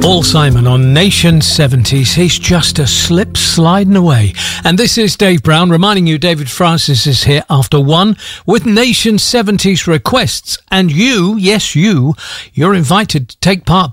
Paul Simon on Nation 70s. He's just a slip sliding away. And this is Dave Brown reminding you David Francis is here after 1 with Nation 70s requests. And you, yes, you're invited to take part